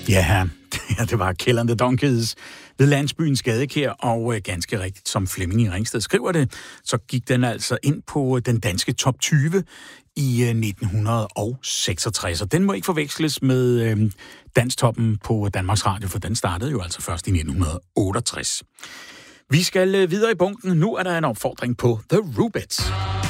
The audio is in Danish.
Ja, det var Kill and the Donkeys ved landsbyen Skadekær, og ganske rigtigt, som Flemming i Ringsted skriver det, så gik den altså ind på den danske top 20 i 1966, og den må ikke forveksles med Danstoppen på Danmarks Radio, for den startede jo altså først i 1968. Vi skal videre i bunken. Nu er der en opfordring på The Rubettes.